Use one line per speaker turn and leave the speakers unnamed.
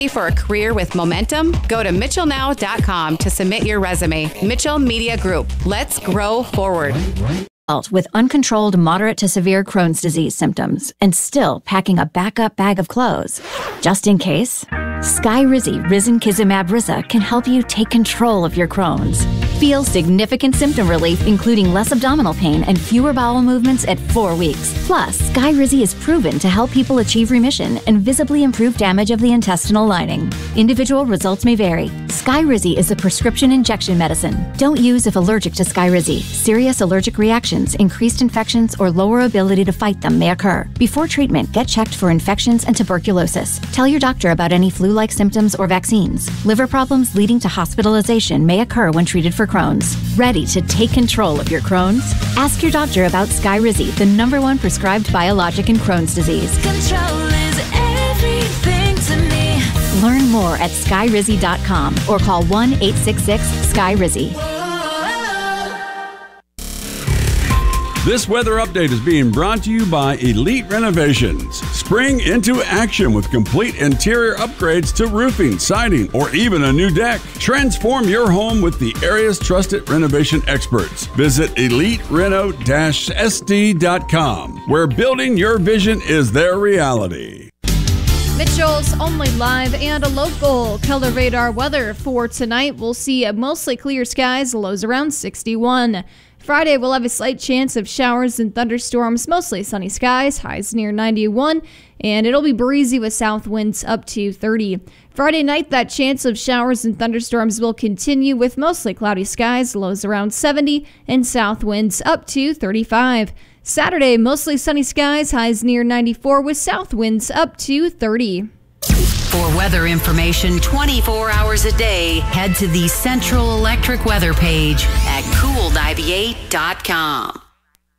For a career with momentum, go to mitchellnow.com to submit your resume. Mitchell Media Group. Let's grow forward.
With uncontrolled moderate to severe Crohn's disease symptoms and still packing a backup bag of clothes. Just in case, Skyrizi Risankizumab Riza can help you take control of your Crohn's. Feel significant symptom relief, including less abdominal pain and fewer bowel movements at 4 weeks. Plus, Skyrizi is proven to help people achieve remission and visibly improve damage of the intestinal lining. Individual results may vary. Skyrizi is a prescription injection medicine. Don't use if allergic to Skyrizi. Serious allergic reactions, increased infections, or lower ability to fight them may occur. Before treatment, get checked for infections and tuberculosis. Tell your doctor about any flu-like symptoms or vaccines. Liver problems leading to hospitalization may occur when treated for Crohn's. Ready to take control of your Crohn's? Ask your doctor about Skyrizi, the #1 prescribed biologic in Crohn's disease.
Control is everything to me.
Learn more at skyrizi.com or call 1-866-SKYRIZI.
This weather update is being brought to you by Elite Renovations. Spring into action with complete interior upgrades to roofing, siding, or even a new deck. Transform your home with the area's trusted renovation experts. Visit elitereno-sd.com, where building your vision is their reality.
Mitchell's only live and a local color radar weather for tonight. We'll see mostly clear skies, lows around 61. Friday, we'll have a slight chance of showers and thunderstorms, mostly sunny skies, highs near 91, and it'll be breezy with south winds up to 30. Friday night, that chance of showers and thunderstorms will continue with mostly cloudy skies, lows around 70, and south winds up to 35. Saturday, mostly sunny skies, highs near 94 with south winds up to 30.
For weather information 24 hours a day, head to the Central Electric weather page at cool98.com.